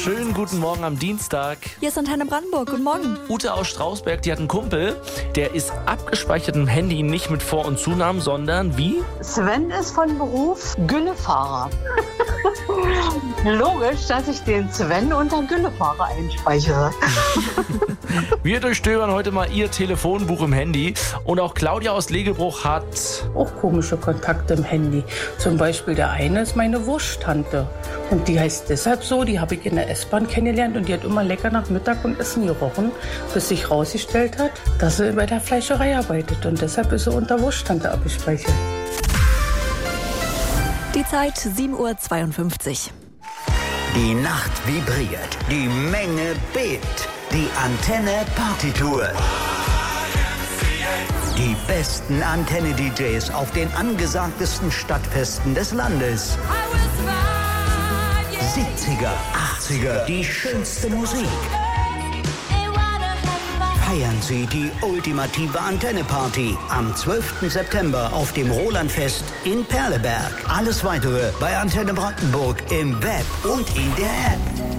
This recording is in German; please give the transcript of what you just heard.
Schönen guten Morgen am Dienstag. Hier ist Antenne Brandenburg. Guten Morgen. Ute aus Strausberg, die hat einen Kumpel, der ist abgespeichert im Handy nicht mit Vor- und Zunamen, sondern wie? Sven ist von Beruf Güllefahrer. Logisch, dass ich den Sven unter Güllefahrer einspeichere. Wir durchstöbern heute mal ihr Telefonbuch im Handy. Und auch Claudia aus Legelbruch hat... Auch komische Kontakte im Handy. Zum Beispiel der eine ist meine Wurschtante. Und die heißt deshalb so, die habe ich in der S-Bahn kennengelernt und die hat immer lecker nach Mittag und Essen gerochen, bis sich rausgestellt hat, dass sie bei der Fleischerei arbeitet. Und deshalb ist sie unter Wurschtante abgespeichert. Die Zeit 7:52 Uhr. Die Nacht vibriert, die Menge bebt. Die Antenne Partytour. Die besten Antenne-DJs auf den angesagtesten Stadtfesten des Landes. 70er, 80er, die schönste Musik. Feiern Sie die ultimative Antenne-Party am 12. September auf dem Rolandfest in Perleberg. Alles Weitere bei Antenne Brandenburg im Web und in der App.